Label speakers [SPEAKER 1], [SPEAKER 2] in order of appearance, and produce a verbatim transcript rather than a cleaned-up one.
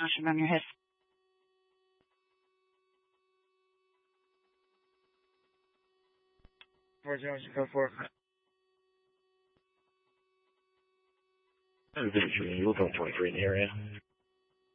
[SPEAKER 1] Motion on your head. Four zero zero four.
[SPEAKER 2] Vision, local twenty-three in the area.